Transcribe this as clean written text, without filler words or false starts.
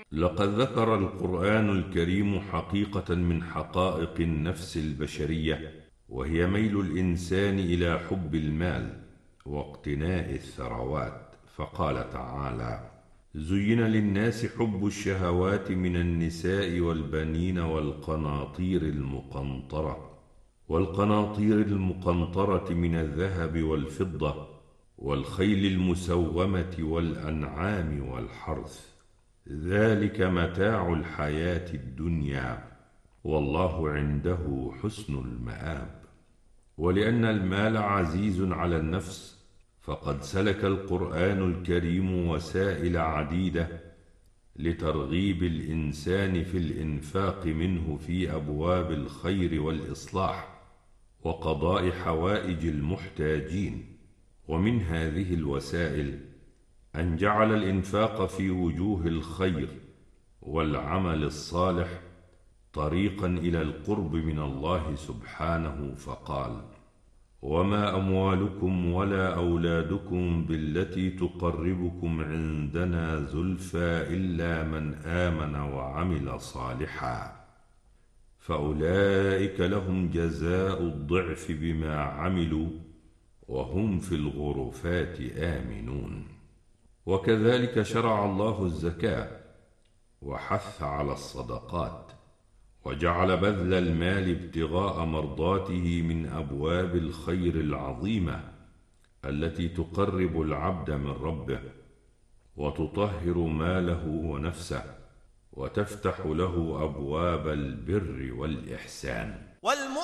لقد ذكر القرآن الكريم حقيقة من حقائق النفس البشرية، وهي ميل الإنسان إلى حب المال واقتناء الثروات، فقال تعالى: زين للناس حب الشهوات من النساء والبنين والقناطير المقنطرة من الذهب والفضة والخيل المسومة والأنعام والحرث، ذلك متاع الحياة الدنيا، والله عنده حسن المآب. ولأن المال عزيز على النفس، فقد سلك القرآن الكريم وسائل عديدة لترغيب الإنسان في الإنفاق منه في أبواب الخير والإصلاح وقضاء حوائج المحتاجين. ومن هذه الوسائل أن جعل الإنفاق في وجوه الخير والعمل الصالح طريقا إلى القرب من الله سبحانه، فقال: وما أموالكم ولا أولادكم بالتي تقربكم عندنا زلفى إلا من آمن وعمل صالحا فأولئك لهم جزاء الضعف بما عملوا وهم في الغرفات آمنون. وكذلك شرع الله الزكاة وحث على الصدقات، وجعل بذل المال ابتغاء مرضاته من أبواب الخير العظيمة التي تقرب العبد من ربه وتطهر ماله ونفسه وتفتح له أبواب البر والإحسان.